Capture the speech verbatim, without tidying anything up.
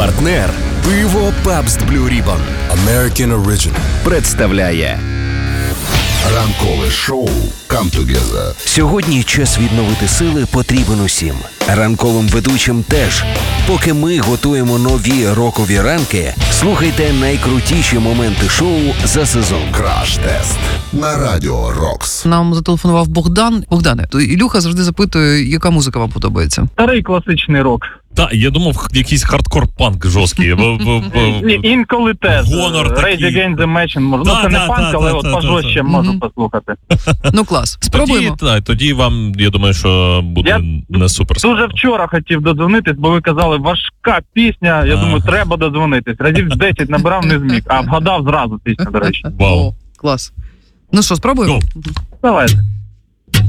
Партнер пиво Pabst Blue Ribbon American Original представляє ранкове шоу Come Together. Сьогодні час відновити сили потрібен усім. Ранковим ведучим теж. Поки ми готуємо нові рокові ранки, слухайте найкрутіші моменти шоу за сезон. Краш-тест на Радіо Рокс. Нам зателефонував Богдан. Богдане, то Ілюха завжди запитує, яка музика вам подобається. Старий класичний рок. Так, я думав, якийсь хардкор-панк жорсткий. Ні, інколи теж. Гонор Rage такий. Against the Machine. Ну, Да, це не да, панк, да, але да, от да, пожорстче да. можу Мгм. послухати. Ну клас, спробуємо. Тоді, так, тоді вам, я думаю, що буде Я не супер. Дуже вчора хотів додзвонитись, бо ви казали, важка пісня, я А. думаю, треба додзвонитись. Разів десять набирав, не зміг, а вгадав зразу пісню, до речі. Вау. О, клас. Ну що, спробуємо? Ну. Давайте.